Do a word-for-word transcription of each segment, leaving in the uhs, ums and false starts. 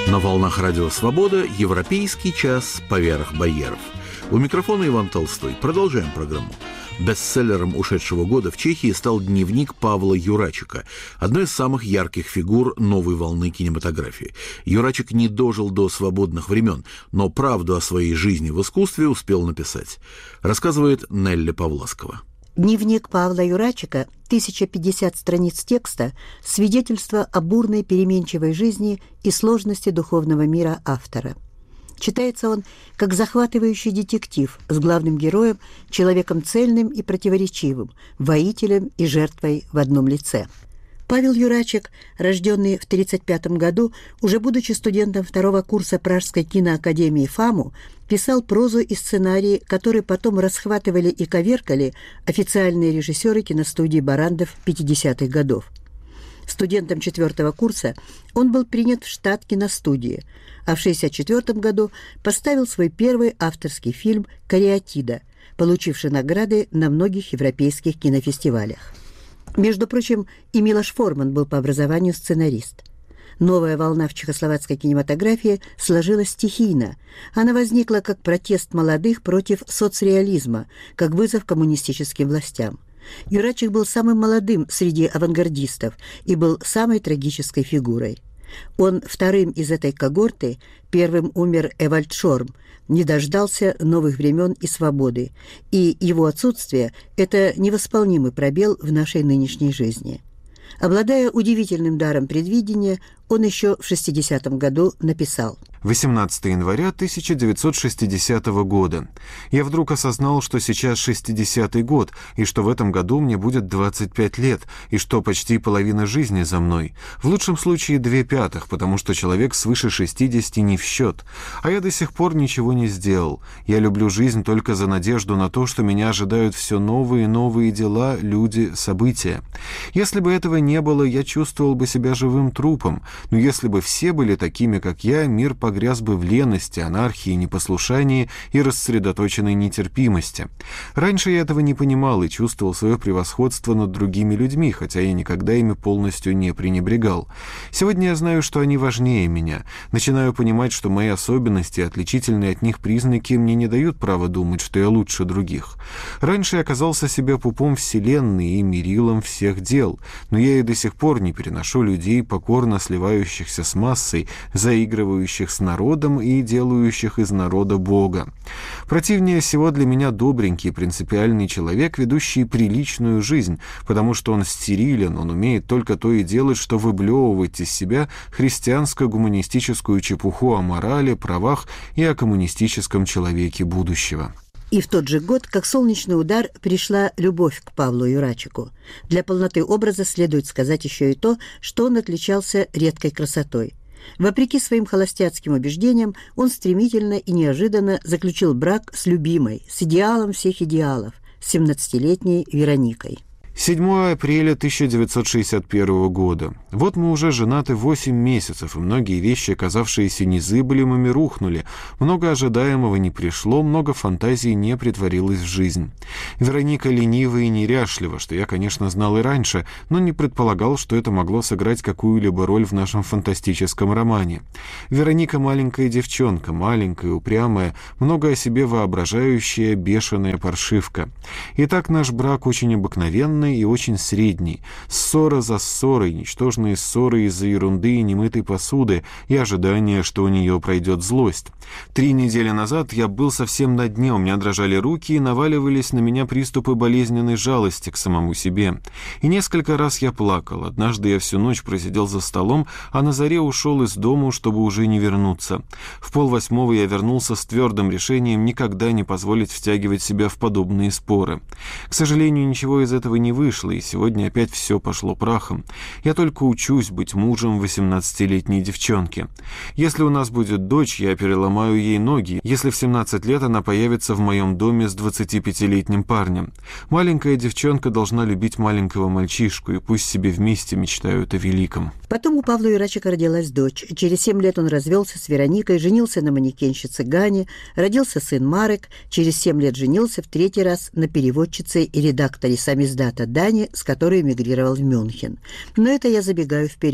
На волнах Радио Свобода «Европейский час поверх барьеров». У микрофона Иван Толстой. Продолжаем программу. Бестселлером ушедшего года в Чехии стал дневник Павла Юрачика, одной из самых ярких фигур новой волны кинематографии. Юрачик не дожил до свободных времен, но правду о своей жизни в искусстве успел написать. Рассказывает Нелли Павласкова. Дневник Павла Юрачика, тысяча пятьдесят страниц текста, свидетельство о бурной переменчивой жизни и сложности духовного мира автора. Читается он как захватывающий детектив с главным героем, человеком цельным и противоречивым, воителем и жертвой в одном лице. Павел Юрачик, рожденный в тридцать пятом году, уже будучи студентом второго курса Пражской киноакадемии ФАМу, писал прозу и сценарии, которые потом расхватывали и коверкали официальные режиссеры киностудии «Баррандов» пятидесятых годов. Студентом четвертого курса он был принят в штат киностудии, а в шестьдесят четвертом году поставил свой первый авторский фильм «Кариатида», получивший награды на многих европейских кинофестивалях. Между прочим, и Милош Форман был по образованию сценарист. Новая волна в чехословацкой кинематографии сложилась стихийно. Она возникла как протест молодых против соцреализма, как вызов коммунистическим властям. Юрачик был самым молодым среди авангардистов и был самой трагической фигурой. Он вторым из этой когорты, первым умер Эвальд Шорм, не дождался новых времен и свободы, и его отсутствие – это невосполнимый пробел в нашей нынешней жизни. Обладая удивительным даром предвидения, он еще в шестидесятом году написал: восемнадцатого января тысяча девятьсот шестидесятого года. Я вдруг осознал, что сейчас шестидесятый год, и что в этом году мне будет двадцать пять лет, и что почти половина жизни за мной. В лучшем случае две пятых, потому что человек свыше шестидесяти не в счет. А я до сих пор ничего не сделал. Я люблю жизнь только за надежду на то, что меня ожидают все новые и новые дела, люди, события. Если бы этого не было, я чувствовал бы себя живым трупом. Но если бы все были такими, как я, мир погряз бы в лености, анархии, непослушании и рассредоточенной нетерпимости. Раньше я этого не понимал и чувствовал свое превосходство над другими людьми, хотя я никогда ими полностью не пренебрегал. Сегодня я знаю, что они важнее меня. Начинаю понимать, что мои особенности, отличительные от них признаки, мне не дают права думать, что я лучше других. Раньше я казался себе пупом вселенной и мерилом всех дел, но я и до сих пор не переношу людей, покорно сливающихся с массой, заигрывающих с народом и делающих из народа Бога. Противнее всего для меня добренький, принципиальный человек, ведущий приличную жизнь, потому что он стерилен, он умеет только то и делать, что выблевывать из себя христианско-гуманистическую чепуху о морали, правах и о коммунистическом человеке будущего. И в тот же год, как солнечный удар, пришла любовь к Павлу Юрачику. Для полноты образа следует сказать еще и то, что он отличался редкой красотой. Вопреки своим холостяцким убеждениям, он стремительно и неожиданно заключил брак с любимой, с идеалом всех идеалов, с семнадцатилетней Вероникой. седьмого апреля тысяча девятьсот шестьдесят первого года. Вот мы уже женаты восемь месяцев, и многие вещи, казавшиеся незыблемыми, рухнули. Много ожидаемого не пришло, много фантазий не притворилось в жизнь. Вероника ленива и неряшлива, что я, конечно, знал и раньше, но не предполагал, что это могло сыграть какую-либо роль в нашем фантастическом романе. Вероника маленькая девчонка, маленькая, упрямая, много о себе воображающая, бешеная паршивка. Итак, наш брак очень обыкновенный и очень средний. Ссора за ссорой, ничтожные ссоры из-за ерунды и немытой посуды и ожидание, что у нее пройдет злость. Три недели назад я был совсем на дне, у меня дрожали руки и наваливались на меня приступы болезненной жалости к самому себе. И несколько раз я плакал. Однажды я всю ночь просидел за столом, а на заре ушел из дому, чтобы уже не вернуться. В полвосьмого я вернулся с твердым решением никогда не позволить втягивать себя в подобные споры. К сожалению, ничего из этого не вышло, и сегодня опять все пошло прахом. Я только учусь быть мужем восемнадцатилетней девчонки. Если у нас будет дочь, я переломаю ей ноги, если в семнадцать лет она появится в моем доме с двадцатипятилетним парнем. Маленькая девчонка должна любить маленького мальчишку, и пусть себе вместе мечтают о великом. Потом у Павла Юрачика родилась дочь. Через семь лет он развелся с Вероникой, женился на манекенщице Гане, родился сын Марек, через семь лет женился в третий раз на переводчице и редакторе самиздата Дане, с которой эмигрировал в Мюнхен. Но это я забегаю вперед.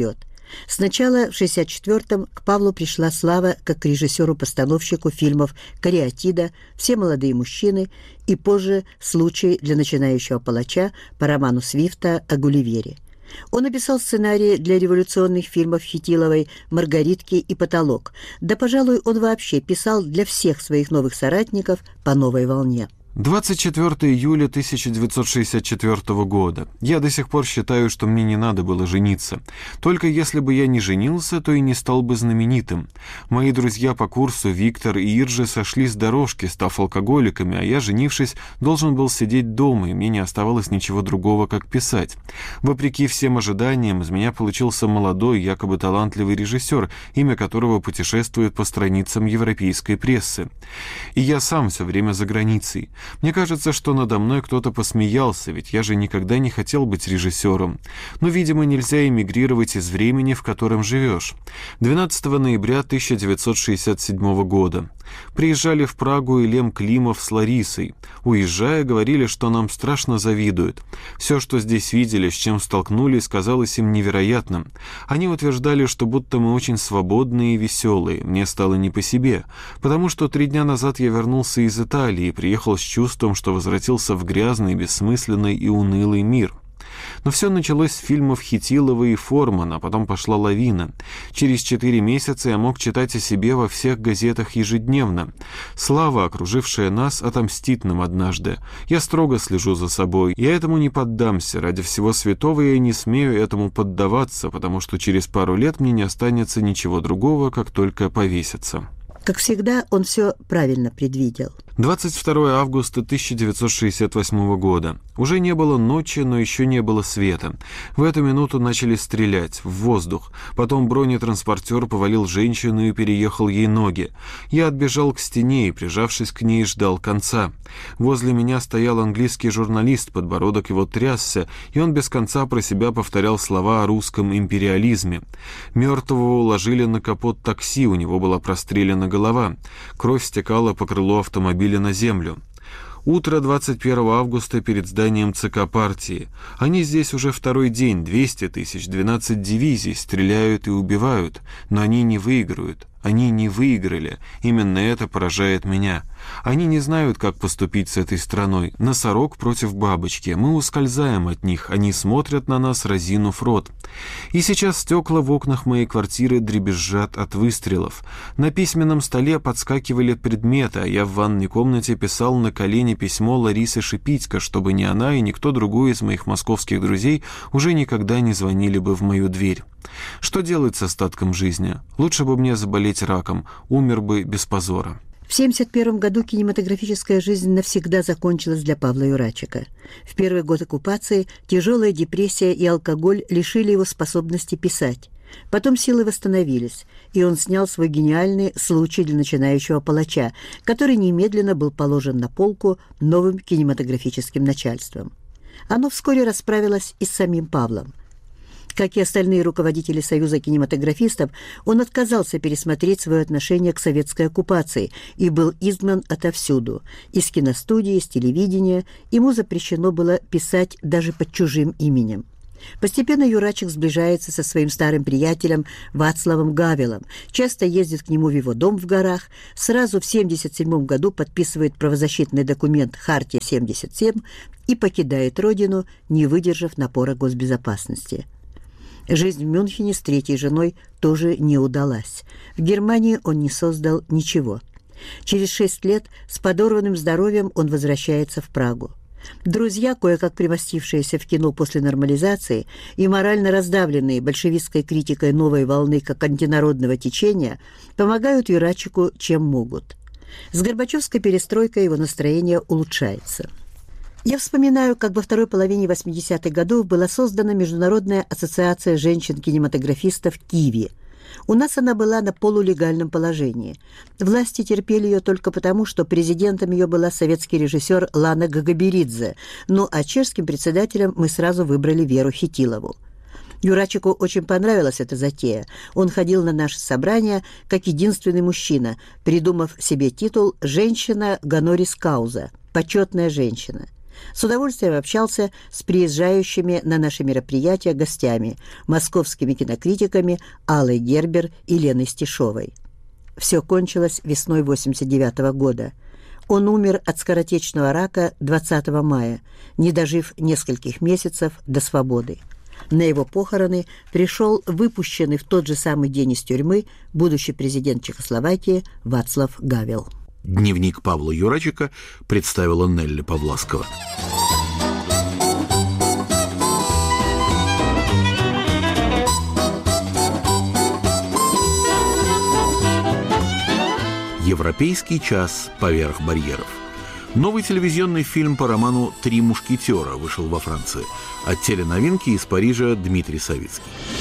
Сначала в шестьдесят четвёртом к Павлу пришла слава как к режиссеру-постановщику фильмов «Кариатида», «Все молодые мужчины» и позже «Случай для начинающего палача» по роману Свифта о Гулливере. Он написал сценарии для революционных фильмов Хитиловой «Маргаритки» и «Потолок». Да, пожалуй, он вообще писал для всех своих новых соратников по новой волне. двадцать четвёртого июля тысяча девятьсот шестьдесят четвёртого года. Я до сих пор считаю, что мне не надо было жениться. Только если бы я не женился, то и не стал бы знаменитым. Мои друзья по курсу Виктор и Иржи сошли с дорожки, став алкоголиками, а я, женившись, должен был сидеть дома, и мне не оставалось ничего другого, как писать. Вопреки всем ожиданиям, из меня получился молодой, якобы талантливый режиссер, имя которого путешествует по страницам европейской прессы. И я сам все время за границей. Мне кажется, что надо мной кто-то посмеялся, ведь я же никогда не хотел быть режиссером. Но, видимо, нельзя эмигрировать из времени, в котором живешь. двенадцатого ноября тысяча девятьсот шестьдесят седьмого года. Приезжали в Прагу и Лем Климов с Ларисой. Уезжая, говорили, что нам страшно завидуют. Все, что здесь видели, с чем столкнулись, казалось им невероятным. Они утверждали, что будто мы очень свободные и веселые. Мне стало не по себе, потому что три дня назад я вернулся из Италии и приехал с чувством, что возвратился в грязный, бессмысленный и унылый мир. Но все началось с фильмов Хитилова и Формана, а потом пошла лавина. Через четыре месяца я мог читать о себе во всех газетах ежедневно. Слава, окружившая нас, отомстит нам однажды. Я строго слежу за собой. Я этому не поддамся. Ради всего святого я не смею этому поддаваться, потому что через пару лет мне не останется ничего другого, как только повеситься. Как всегда, он все правильно предвидел. двадцать второго августа тысяча девятьсот шестьдесят восьмого года. Уже не было ночи, но еще не было света. В эту минуту начали стрелять в воздух. Потом бронетранспортер повалил женщину и переехал ей ноги. Я отбежал к стене и, прижавшись к ней, ждал конца. Возле меня стоял английский журналист, подбородок его трясся, и он без конца про себя повторял слова о русском империализме. Мертвого уложили на капот такси, у него была прострелена голова. Кровь стекала по крылу автомобиля на землю. Утро двадцать первого августа перед зданием ЦК партии. Они здесь уже второй день, двести тысяч, двенадцать дивизий, стреляют и убивают, но они не выиграют. Они не выиграли. Именно это поражает меня. Они не знают, как поступить с этой страной. Носорог против бабочки. Мы ускользаем от них. Они смотрят на нас, разинув рот. И сейчас стекла в окнах моей квартиры дребезжат от выстрелов. На письменном столе подскакивали предметы, а я в ванной комнате писал на колени письмо Ларисы Шипитько, чтобы ни она и никто другой из моих московских друзей уже никогда не звонили бы в мою дверь. Что делать с остатком жизни? Лучше бы мне заболеть раком, умер бы без позора. В семьдесят первом году кинематографическая жизнь навсегда закончилась для Павла Юрачика. В первый год оккупации тяжелая депрессия и алкоголь лишили его способности писать. Потом силы восстановились, и он снял свой гениальный «Случай для начинающего палача», который немедленно был положен на полку новым кинематографическим начальством. Оно вскоре расправилось и с самим Павлом. Как и остальные руководители Союза кинематографистов, он отказался пересмотреть свое отношение к советской оккупации и был изгнан отовсюду. Из киностудии, из телевидения ему запрещено было писать даже под чужим именем. Постепенно Юрачик сближается со своим старым приятелем Вацлавом Гавелом, часто ездит к нему в его дом в горах, сразу в семьдесят седьмом году подписывает правозащитный документ «Хартия семьдесят семь» и покидает родину, не выдержав напора госбезопасности. Жизнь в Мюнхене с третьей женой тоже не удалась. В Германии он не создал ничего. Через шесть лет с подорванным здоровьем он возвращается в Прагу. Друзья, кое-как примостившиеся в кино после нормализации и морально раздавленные большевистской критикой новой волны как антинародного течения, помогают Юрачику чем могут. С Горбачевской перестройкой его настроение улучшается. Я вспоминаю, как во второй половине восьмидесятых годов была создана Международная ассоциация женщин-кинематографистов «Киви». У нас она была на полулегальном положении. Власти терпели ее только потому, что президентом ее была советский режиссер Лана Гагаберидзе, ну а чешским председателем мы сразу выбрали Веру Хитилову. Юрачику очень понравилась эта затея. Он ходил на наши собрания как единственный мужчина, придумав себе титул «Женщина гонорис кауза» – «Почетная женщина». С удовольствием общался с приезжающими на наши мероприятия гостями, московскими кинокритиками Аллой Гербер и Леной Стишовой. Все кончилось весной восемьдесят девятого года. Он умер от скоротечного рака двадцатого мая, не дожив нескольких месяцев до свободы. На его похороны пришел выпущенный в тот же самый день из тюрьмы будущий президент Чехословакии Вацлав Гавел. Дневник Павла Юрачика представила Нелли Павласкова. Европейский час поверх барьеров. Новый телевизионный фильм по роману «Три мушкетера» вышел во Франции. От теленовинки из Парижа Дмитрий Савицкий.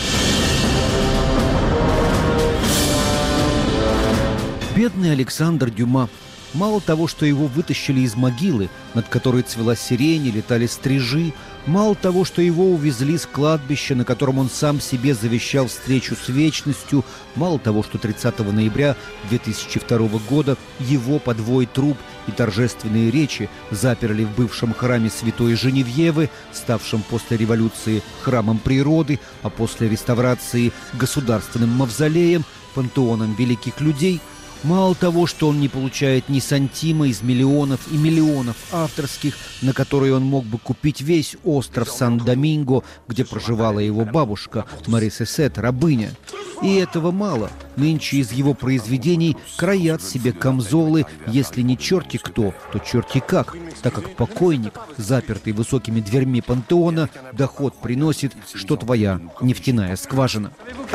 Бедный Александр Дюма. Мало того, что его вытащили из могилы, над которой цвела сирень и летали стрижи, мало того, что его увезли с кладбища, на котором он сам себе завещал встречу с вечностью, мало того, что тридцатого ноября две тысячи второго года его подвой труп и торжественные речи заперли в бывшем храме Святой Женевьевы, ставшем после революции храмом природы, а после реставрации государственным мавзолеем, пантеоном великих людей. Мало того, что он не получает ни сантима из миллионов и миллионов авторских, на которые он мог бы купить весь остров Сан-Доминго, где проживала его бабушка Мариса Сет, рабыня. И этого мало. Нынче из его произведений краят себе камзолы, если не черти кто, то черти как, так как покойник, запертый высокими дверьми пантеона, доход приносит, что твоя нефтяная скважина.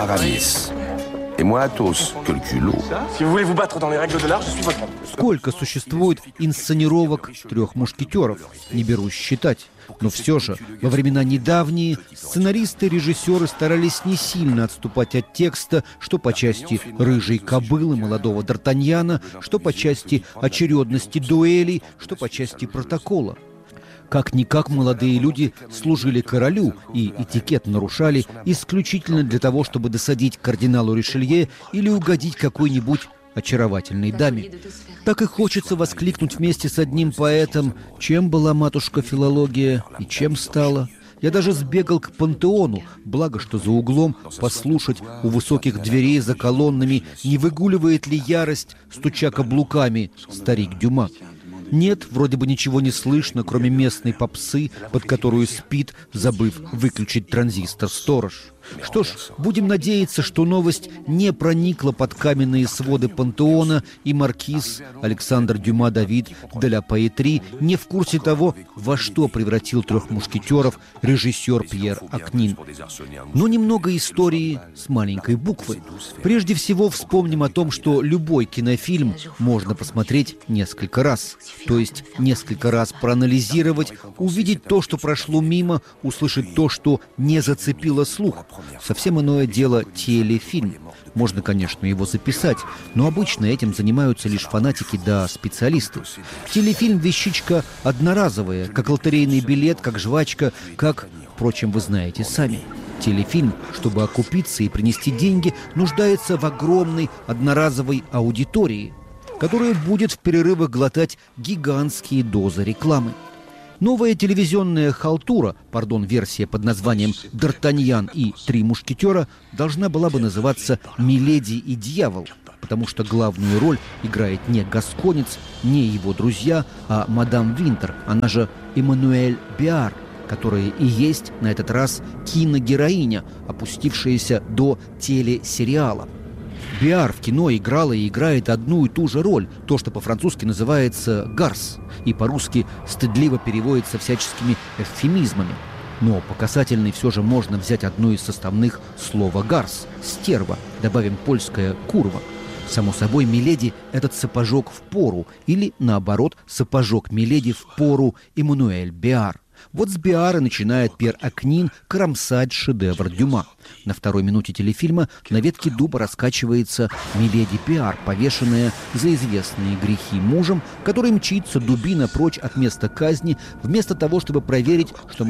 Сколько существует инсценировок «Трех мушкетеров», не берусь считать. Но все же, во времена недавние, сценаристы и режиссеры старались не сильно отступать от текста, что по части «Рыжей кобылы» молодого Д'Артаньяна, что по части очередности дуэлей, что по части протокола. Как-никак молодые люди служили королю и этикет нарушали исключительно для того, чтобы досадить кардиналу Ришелье или угодить какой-нибудь очаровательной даме. Так и хочется воскликнуть вместе с одним поэтом: чем была матушка филология и чем стала. Я даже сбегал к пантеону, благо что за углом, послушать у высоких дверей за колоннами, не выгуливает ли ярость, стуча каблуками, старик Дюма. Нет, вроде бы ничего не слышно, кроме местной попсы, под которую спит, забыв выключить транзистор, сторож. Что ж, будем надеяться, что новость не проникла под каменные своды пантеона, и маркиз Александр Дюма Давид де ла Поэтри не в курсе того, во что превратил трех мушкетеров режиссер Пьер Акнин. Но немного истории с маленькой буквы. Прежде всего вспомним о том, что любой кинофильм можно посмотреть несколько раз. То есть несколько раз проанализировать, увидеть то, что прошло мимо, услышать то, что не зацепило слух. Совсем иное дело телефильм. Можно, конечно, его записать, но обычно этим занимаются лишь фанатики да специалисты. Телефильм – вещичка одноразовая, как лотерейный билет, как жвачка, как, впрочем, вы знаете сами. Телефильм, чтобы окупиться и принести деньги, нуждается в огромной одноразовой аудитории, которая будет в перерывах глотать гигантские дозы рекламы. Новая телевизионная халтура, пардон, версия под названием «Д'Артаньян и три мушкетера» должна была бы называться «Миледи и дьявол», потому что главную роль играет не Гасконец, не его друзья, а мадам Винтер, она же Эммануэль Биар, которая и есть на этот раз киногероиня, опустившаяся до телесериала. Биар в кино играла и играет одну и ту же роль, то, что по-французски называется «гарс», и по-русски стыдливо переводится всяческими эвфемизмами. Но по касательной все же можно взять одно из составных слова «гарс» – «стерва», добавим польское «курва». Само собой, Миледи – этот сапожок в пору, или, наоборот, сапожок Миледи в пору Эммануэль Биар. Вот с Биара начинает Пьер Акнин кромсать шедевр Дюма. На второй минуте телефильма на ветке дуба раскачивается Миледи Биар, повешенная за известные грехи мужем, который мчится дубина прочь от места казни, вместо того, чтобы проверить, что мадам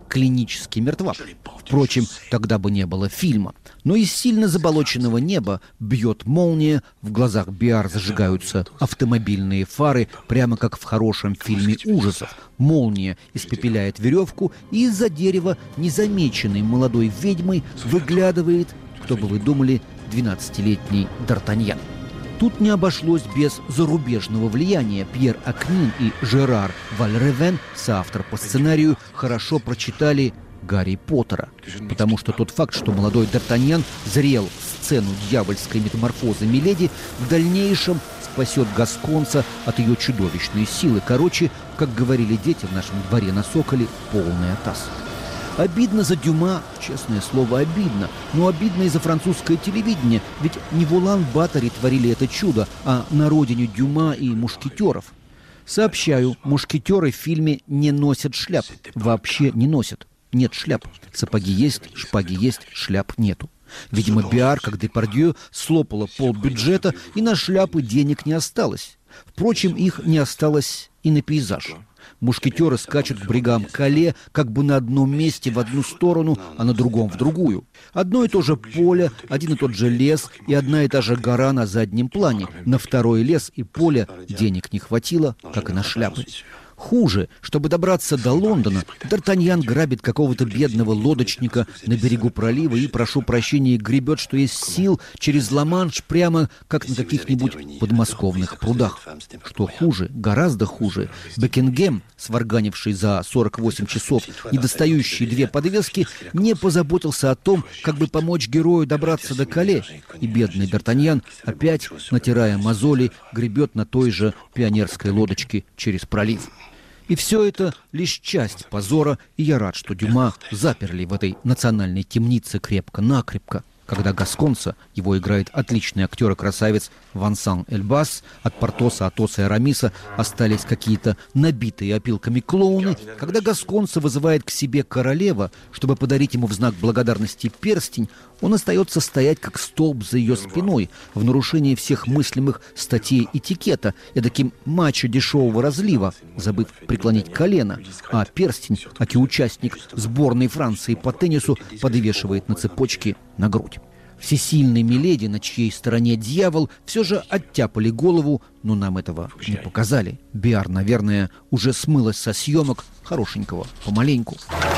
клинически мертва. Впрочем, тогда бы не было фильма. Но из сильно заболоченного неба бьет молния, в глазах Биар зажигаются автомобильные фары, прямо как в хорошем фильме ужасов. Молния испепеляет веревку, и из-за дерева незамеченной молодой ведьмой выглядывает, кто бы вы думали, двенадцатилетний Д'Артаньян. Тут не обошлось без зарубежного влияния. Пьер Акнин и Жерар Вальревен, соавтор по сценарию, хорошо прочитали Гарри Поттера. Потому что тот факт, что молодой Д'Артаньян зрел в сцену дьявольской метаморфозы Миледи, в дальнейшем спасет гасконца от ее чудовищной силы. Короче, как говорили дети в нашем дворе на Соколе, полный атас. Обидно за Дюма, честное слово, обидно. Но обидно и за французское телевидение. Ведь не в Улан-Баторе творили это чудо, а на родине Дюма и мушкетеров. Сообщаю, мушкетеры в фильме не носят шляп. Вообще не носят. Нет шляп. Сапоги есть, шпаги есть, шляп нету. Видимо, Биар, как Депардье, слопала полбюджета, и на шляпы денег не осталось. Впрочем, их не осталось и на пейзаж. Мушкетеры скачут к брегам Кале как бы на одном месте в одну сторону, а на другом в другую. Одно и то же поле, один и тот же лес и одна и та же гора на заднем плане. На второй лес и поле денег не хватило, как и на шляпы. Хуже, чтобы добраться до Лондона, Д'Артаньян грабит какого-то бедного лодочника на берегу пролива и, прошу прощения, гребет, что есть сил, через Ла-Манш, прямо как на каких-нибудь подмосковных прудах. Что хуже, гораздо хуже, Бекингем, сварганивший за сорок восемь часов недостающие две подвески, не позаботился о том, как бы помочь герою добраться до Кале. И бедный Д'Артаньян, опять, натирая мозоли, гребет на той же пионерской лодочке через пролив. И все это лишь часть позора, и я рад, что Дюма заперли в этой национальной темнице крепко-накрепко. Когда гасконца, его играет отличный актер и красавец Вансан Эльбас, от Портоса, Атоса и Арамиса остались какие-то набитые опилками клоуны. Когда гасконца вызывает к себе королева, чтобы подарить ему в знак благодарности перстень, он остается стоять как столб за ее спиной, в нарушении всех мыслимых статей этикета, эдаким мачо дешевого разлива, забыв преклонить колено, а перстень, аки участник сборной Франции по теннису, подвешивает на цепочке на грудь. Всесильной Миледи, на чьей стороне дьявол, все же оттяпали голову, но нам этого не показали. Биар, наверное, уже смылась со съемок хорошенького помаленьку.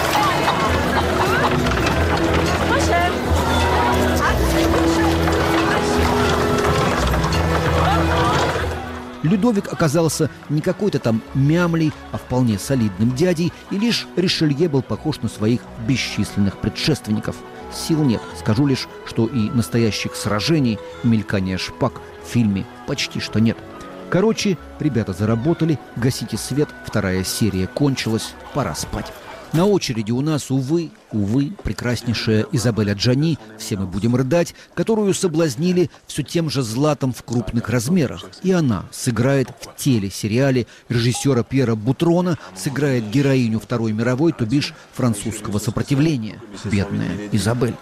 Людовик оказался не какой-то там мямлей, а вполне солидным дядей, и лишь Ришелье был похож на своих бесчисленных предшественников. Сил нет, скажу лишь, что и настоящих сражений, мелькания шпаг в фильме почти что нет. Короче, ребята заработали, гасите свет, вторая серия кончилась, пора спать. На очереди у нас, увы, увы, прекраснейшая Изабель Аджани, все мы будем рыдать, которую соблазнили все тем же златом в крупных размерах. И она сыграет в телесериале режиссера Пьера Бутрона, сыграет героиню Второй мировой, то бишь французского сопротивления. Бедная Изабель.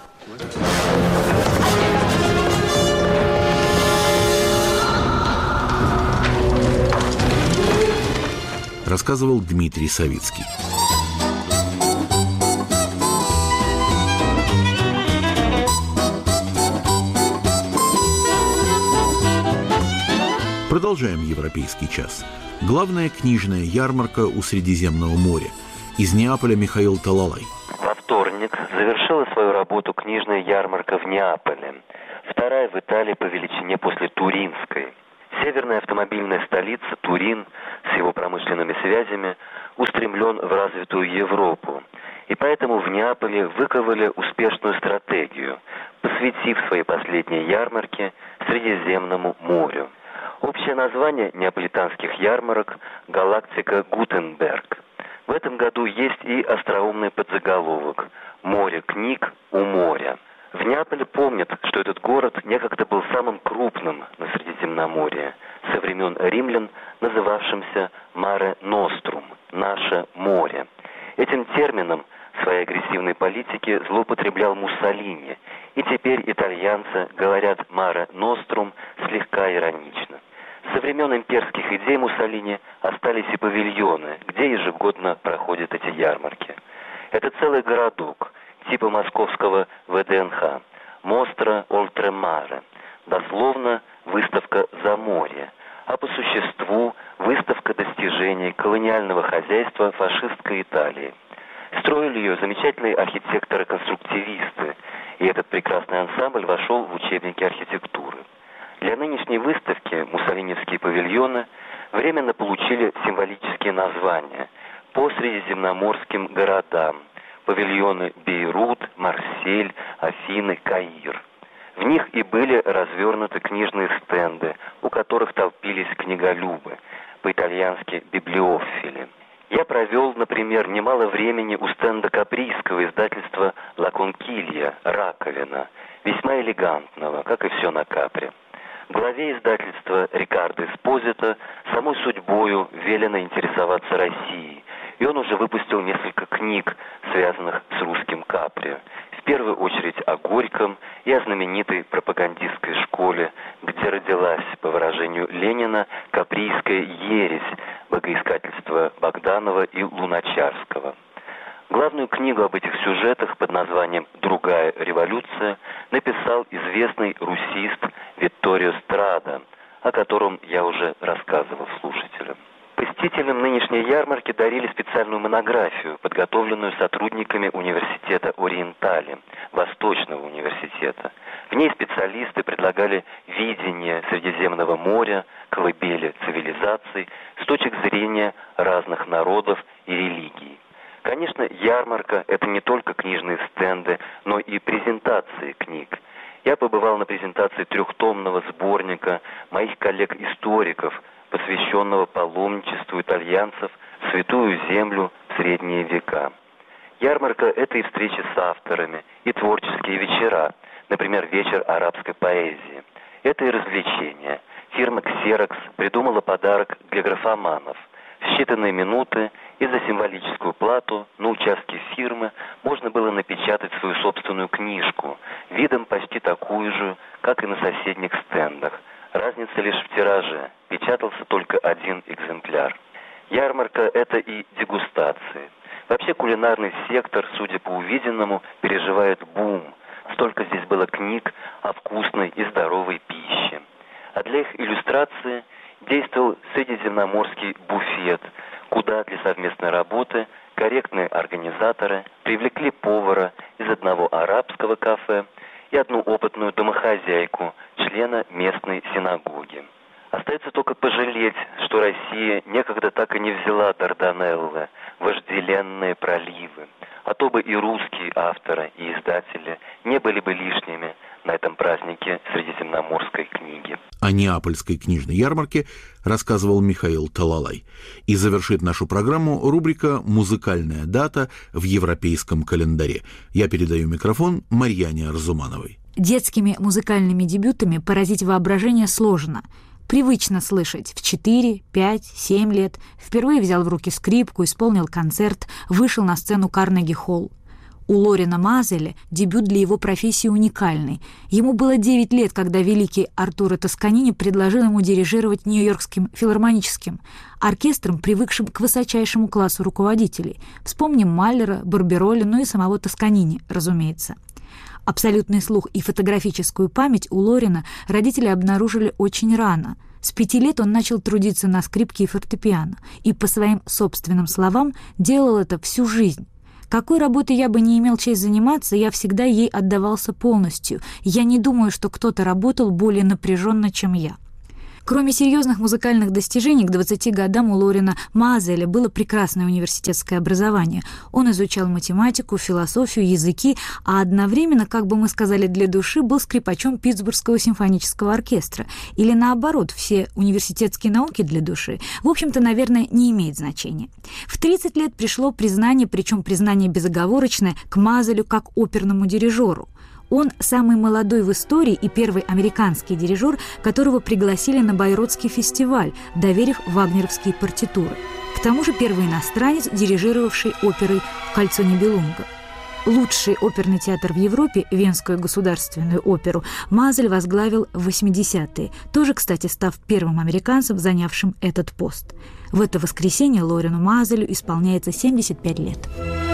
Рассказывал Дмитрий Савицкий. Продолжаем «Европейский час». Главная книжная ярмарка у Средиземного моря. Из Неаполя Михаил Талалай. Во вторник завершила свою работу книжная ярмарка в Неаполе. Вторая в Италии по величине после Туринской. Северная автомобильная столица Турин с его промышленными связями устремлен в развитую Европу. И поэтому в Неаполе выковали успешную стратегию, посвятив свои последние ярмарки Средиземному морю. Общее название неаполитанских ярмарок – «Галактика Гутенберг». В этом году есть и остроумный подзаголовок «Море книг у моря». В Неаполе помнят, что этот город некогда был самым крупным на Средиземноморье, со времен римлян, называвшимся «Маре Нострум» – «Наше море». Этим термином в своей агрессивной политике злоупотреблял Муссолини, и теперь итальянцы говорят «Маре Нострум» слегка иронично. Со времен имперских идей Муссолини остались и павильоны, где ежегодно проходят эти ярмарки. Это целый городок, типа московского вэ дэ эн ха, Мостра Ольтремаре, дословно выставка за море, а по существу выставка достижений колониального хозяйства фашистской Италии. Строили ее замечательные архитекторы-конструктивисты, и этот прекрасный ансамбль вошел в учебники архитектуры. Для нынешней выставки муссолиневские павильоны временно получили символические названия по средиземноморским городам: павильоны Бейрут, Марсель, Афины, Каир. В них и были развернуты книжные стенды, у которых толпились книголюбы, по-итальянски библиофили. Я провел, например, немало времени у стенда каприйского издательства «Ла Конкилья» «Раковина», весьма элегантного, как и все на Капри. Главе издательства Рикардо Эспозито самой судьбою велено интересоваться Россией, и он уже выпустил несколько книг, связанных с русским Капри. В первую очередь о Горьком и о знаменитой пропагандистской школе, где родилась, по выражению Ленина, каприйская ересь богоискательства Богданова и Луначарского. Главную книгу об этих сюжетах под названием «Другая революция» написал известный русист Витторио Страда, о котором я уже рассказывал слушателям. Посетителям нынешней ярмарки дарили специальную монографию, подготовленную сотрудниками университета Ориентали, Восточного университета. В ней специалисты предлагали видение Средиземного моря, колыбели цивилизаций с точек зрения разных народов и религий. Конечно, ярмарка – это не только книжные стенды, но и презентации книг. Я побывал на презентации трехтомного сборника моих коллег-историков, посвященного паломничеству итальянцев в Святую Землю в средние века. Ярмарка – это и встречи с авторами, и творческие вечера, например, вечер арабской поэзии. Это и развлечения. Фирма «Ксерокс» придумала подарок для графоманов. В считанные минуты и за символическую плату на участке фирмы можно было напечатать свою собственную книжку, видом почти такую же, как и на соседних стендах. Разница лишь в тираже. Печатался только один экземпляр. Ярмарка – это и дегустации. Вообще кулинарный сектор, судя по увиденному, переживает бум. Столько здесь было книг о вкусной и здоровой пище. А для их иллюстрации действовал средиземноморский буфет, куда для совместной работы корректные организаторы привлекли повара из одного арабского кафе и одну опытную домохозяйку, члена местной синагоги. Остается только пожалеть, что Россия некогда так и не взяла Дарданеллы, вожделенные проливы, а то бы и русские авторы и издатели не были бы лишними на этом празднике средиземноморской книги. О Неапольской книжной ярмарке рассказывал Михаил Талалай. И завершит нашу программу рубрика «Музыкальная дата в европейском календаре». Я передаю микрофон Марьяне Арзумановой. Детскими музыкальными дебютами поразить воображение сложно. Привычно слышать в четыре, пять, семь лет. Впервые взял в руки скрипку, исполнил концерт, вышел на сцену Карнеги-холл. У Лорена Мазеля дебют для его профессии уникальный. Ему было девять лет, когда великий Артуро Тосканини предложил ему дирижировать Нью-Йоркским филармоническим оркестром, привыкшим к высочайшему классу руководителей. Вспомним Маллера, Барбероли, ну и самого Тосканини, разумеется. Абсолютный слух и фотографическую память у Лорена родители обнаружили очень рано. С пяти лет он начал трудиться на скрипке и фортепиано, и, по своим собственным словам, делал это всю жизнь. Какой работой я бы не имел честь заниматься, я всегда ей отдавался полностью. Я не думаю, что кто-то работал более напряженно, чем я. Кроме серьезных музыкальных достижений, к двадцати годам у Лорена Мазеля было прекрасное университетское образование. Он изучал математику, философию, языки, а одновременно, как бы мы сказали, для души был скрипачом Питтсбургского симфонического оркестра. Или наоборот, все университетские науки для души. В общем-то, наверное, не имеет значения. В тридцать лет пришло признание, причем признание безоговорочное, к Мазелю как оперному дирижеру. Он самый молодой в истории и первый американский дирижер, которого пригласили на Байротский фестиваль, доверив вагнеровские партитуры. К тому же первый иностранец, дирижировавший оперой «Кольцо Нибелунга». Лучший оперный театр в Европе, Венскую государственную оперу, Мазель возглавил в восьмидесятые, тоже, кстати, став первым американцем, занявшим этот пост. В это воскресенье Лорену Мазелю исполняется семьдесят пять лет.